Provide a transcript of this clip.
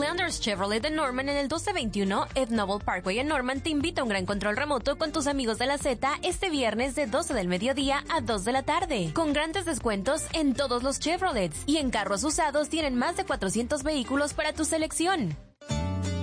Sanders Chevrolet de Norman en el 1221 Ed Noble Parkway en Norman te invita a un gran control remoto con tus amigos de la Z este viernes de 12 del mediodía a 2 de la tarde, con grandes descuentos en todos los Chevrolets y en carros usados tienen más de 400 vehículos para tu selección.